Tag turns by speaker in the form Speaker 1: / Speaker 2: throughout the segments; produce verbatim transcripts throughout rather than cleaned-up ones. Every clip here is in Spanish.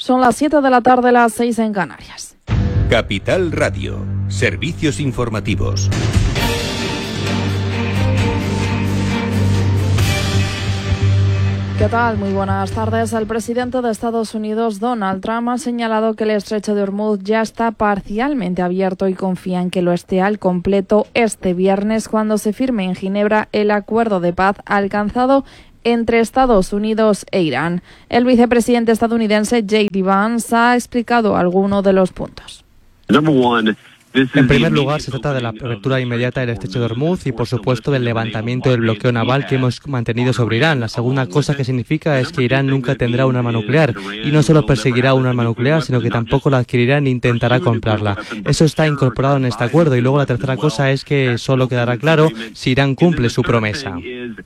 Speaker 1: Son las siete de la tarde, las seis en Canarias.
Speaker 2: Capital Radio, servicios informativos.
Speaker 1: ¿Qué tal? Muy buenas tardes. El presidente de Estados Unidos, Donald Trump, ha señalado que el estrecho de Hormuz ya está parcialmente abierto y confía en que lo esté al completo este viernes cuando se firme en Ginebra el acuerdo de paz alcanzado entre Estados Unidos e Irán. El vicepresidente estadounidense J D Vance ha explicado algunos de los puntos.
Speaker 3: En primer lugar, se trata de la apertura inmediata del estrecho de Hormuz y, por supuesto, del levantamiento del bloqueo naval que hemos mantenido sobre Irán. La segunda cosa que significa es que Irán nunca tendrá un arma nuclear y no solo perseguirá un arma nuclear, sino que tampoco la adquirirá ni intentará comprarla. Eso está incorporado en este acuerdo. Y luego la tercera cosa es que solo quedará claro si Irán cumple su promesa.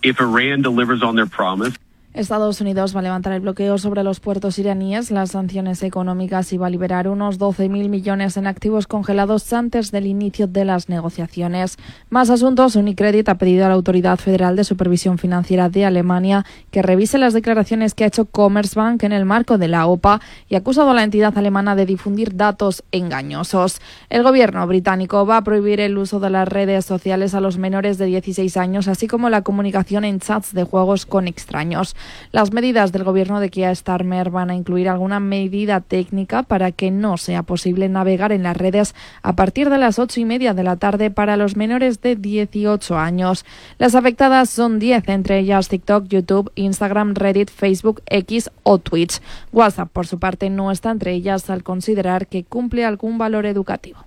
Speaker 1: Estados Unidos va a levantar el bloqueo sobre los puertos iraníes, las sanciones económicas y va a liberar unos doce mil millones en activos congelados antes del inicio de las negociaciones. Más asuntos. Unicredit ha pedido a la Autoridad Federal de Supervisión Financiera de Alemania que revise las declaraciones que ha hecho Commerzbank en el marco de la O P A y ha acusado a la entidad alemana de difundir datos engañosos. El gobierno británico va a prohibir el uso de las redes sociales a los menores de dieciséis años, así como la comunicación en chats de juegos con extraños. Las medidas del gobierno de Keir Starmer van a incluir alguna medida técnica para que no sea posible navegar en las redes a partir de las ocho y media de la tarde para los menores de dieciocho años. Las afectadas son diez, entre ellas TikTok, YouTube, Instagram, Reddit, Facebook, X o Twitch. WhatsApp, por su parte, no está entre ellas al considerar que cumple algún valor educativo.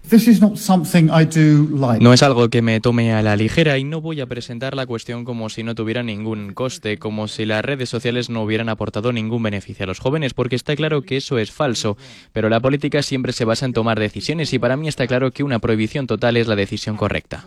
Speaker 4: No es algo que me tome a la ligera y no voy a presentar la cuestión como si no tuviera ningún coste, como si las redes sociales no hubieran aportado ningún beneficio a los jóvenes, porque está claro que eso es falso. Pero la política siempre se basa en tomar decisiones y para mí está claro que una prohibición total es la decisión correcta.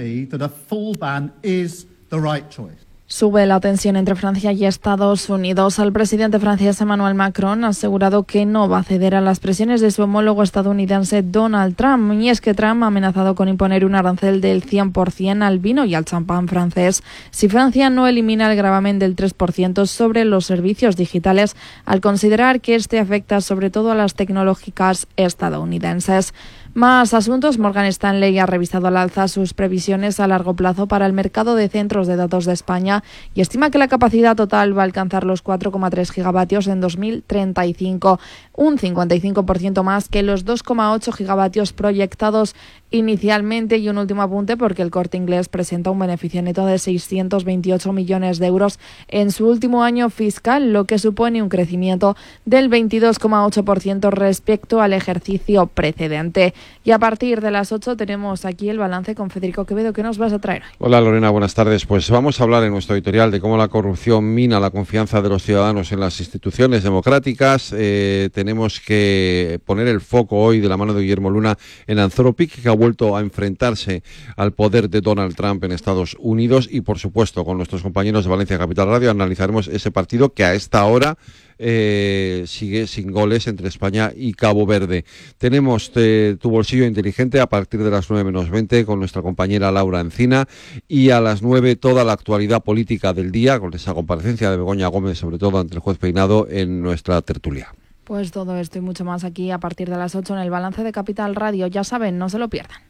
Speaker 1: Sube la tensión entre Francia y Estados Unidos. El presidente francés Emmanuel Macron ha asegurado que no va a ceder a las presiones de su homólogo estadounidense Donald Trump. Y es que Trump ha amenazado con imponer un arancel del cien por ciento al vino y al champán francés si Francia no elimina el gravamen del tres por ciento sobre los servicios digitales, al considerar que este afecta sobre todo a las tecnológicas estadounidenses. Más asuntos. Morgan Stanley ha revisado al alza sus previsiones a largo plazo para el mercado de centros de datos de España y estima que la capacidad total va a alcanzar los cuatro coma tres gigavatios en dos mil treinta y cinco, un cincuenta y cinco por ciento más que los dos coma ocho gigavatios proyectados inicialmente. Y un último apunte, porque el Corte Inglés presenta un beneficio neto de seiscientos veintiocho millones de euros en su último año fiscal, lo que supone un crecimiento del veintidós coma ocho por ciento respecto al ejercicio precedente. Y a partir de las ocho tenemos aquí el balance con Federico Quevedo. ¿Qué nos vas a traer hoy?
Speaker 5: Hola Lorena, buenas tardes. Pues vamos a hablar en nuestro editorial de cómo la corrupción mina la confianza de los ciudadanos en las instituciones democráticas. Eh, tenemos que poner el foco hoy de la mano de Guillermo Luna en Anthropic, que ha vuelto a enfrentarse al poder de Donald Trump en Estados Unidos, y por supuesto con nuestros compañeros de Valencia Capital Radio analizaremos ese partido que a esta hora Eh, sigue sin goles entre España y Cabo Verde. Tenemos eh, Tu Bolsillo Inteligente a partir de las nueve menos veinte con nuestra compañera Laura Encina, y a las nueve toda la actualidad política del día con esa comparecencia de Begoña Gómez, sobre todo ante el juez Peinado, en nuestra tertulia.
Speaker 1: Pues todo esto y mucho más aquí a partir de las ocho en el balance de Capital Radio. Ya saben, no se lo pierdan.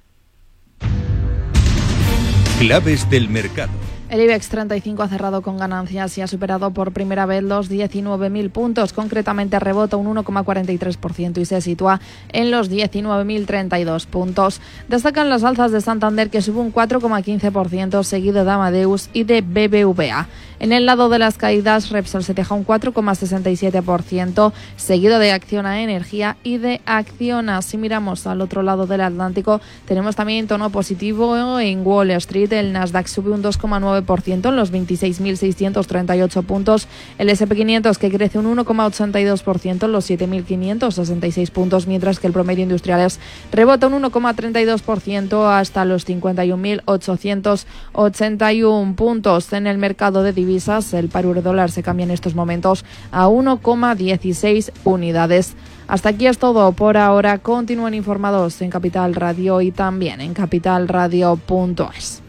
Speaker 2: Claves del mercado.
Speaker 1: El IBEX treinta y cinco ha cerrado con ganancias y ha superado por primera vez los diecinueve mil puntos. Concretamente rebota un uno coma cuarenta y tres por ciento y se sitúa en los diecinueve mil treinta y dos puntos. Destacan las alzas de Santander, que sube un cuatro coma quince por ciento, seguido de Amadeus y de B B V A. En el lado de las caídas, Repsol se teja un cuatro coma sesenta y siete por ciento, seguido de Acciona Energía y de Acciona. Si miramos al otro lado del Atlántico, tenemos también tono positivo en Wall Street. El Nasdaq sube un dos coma nueve por ciento en los veintiséis mil seiscientos treinta y ocho puntos. El ese and pe quinientos, que crece un uno coma ochenta y dos por ciento en los siete mil quinientos sesenta y seis puntos, mientras que el promedio industriales rebota un uno coma treinta y dos por ciento hasta los cincuenta y un mil ochocientos ochenta y uno puntos. En el mercado de divisas, el par euro dólar se cambia en estos momentos a uno coma dieciséis unidades. Hasta aquí es todo por ahora. Continúen informados en Capital Radio y también en capital radio punto es.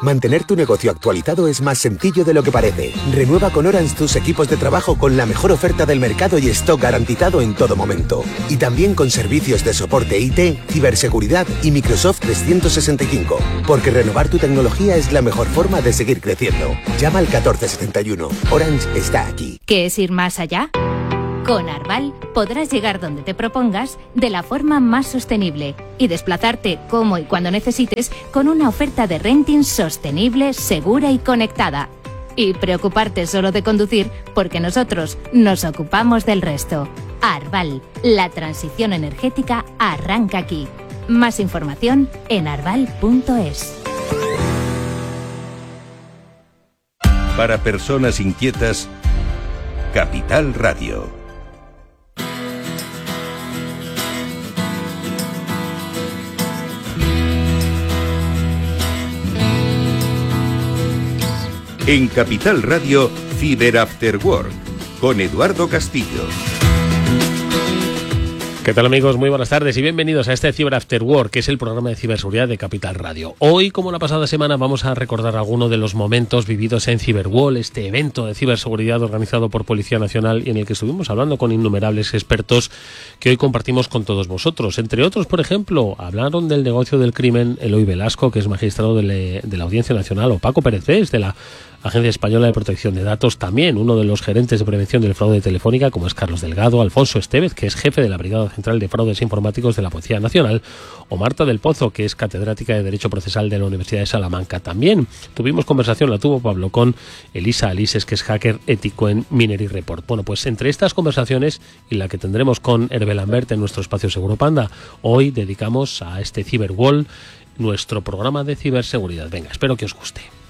Speaker 6: Mantener tu negocio actualizado es más sencillo de lo que parece. Renueva con Orange tus equipos de trabajo con la mejor oferta del mercado y stock garantizado en todo momento. Y también con servicios de soporte I T, ciberseguridad y Microsoft trescientos sesenta y cinco. Porque renovar tu tecnología es la mejor forma de seguir creciendo. Llama al catorce setenta y uno. Orange está aquí.
Speaker 7: ¿Qué es ir más allá? Con Arval podrás llegar donde te propongas de la forma más sostenible y desplazarte como y cuando necesites con una oferta de renting sostenible, segura y conectada. Y preocuparte solo de conducir porque nosotros nos ocupamos del resto. Arval, la transición energética arranca aquí. Más información en arval punto es.
Speaker 2: Para personas inquietas, Capital Radio. En Capital Radio, Cyber After Work, con Eduardo Castillo.
Speaker 8: ¿Qué tal, amigos? Muy buenas tardes y bienvenidos a este Cyber After Work, que es el programa de ciberseguridad de Capital Radio. Hoy, como la pasada semana, vamos a recordar algunos de los momentos vividos en Cyberwall, este evento de ciberseguridad organizado por Policía Nacional y en el que estuvimos hablando con innumerables expertos que hoy compartimos con todos vosotros. Entre otros, por ejemplo, hablaron del negocio del crimen Eloy Velasco, que es magistrado de, le, de la Audiencia Nacional, o Paco Pérez, de la Agencia Española de Protección de Datos, también uno de los gerentes de prevención del fraude Telefónica, como es Carlos Delgado, Alfonso Estevez, que es jefe de la Brigada Central de Fraudes Informáticos de la Policía Nacional, o Marta del Pozo, que es catedrática de Derecho Procesal de la Universidad de Salamanca. También tuvimos conversación, la tuvo Pablo con Elisa Alises, que es hacker ético en Minery Report. Bueno, pues entre estas conversaciones y la que tendremos con Hervé Lambert en nuestro espacio Seguro Panda, hoy dedicamos a este Cyberwall nuestro programa de ciberseguridad. Venga, espero que os guste.